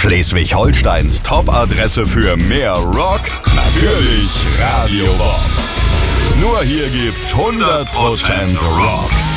Schleswig-Holsteins Top-Adresse für mehr Rock? Natürlich Radio Bob. Nur hier gibt's 100% Rock.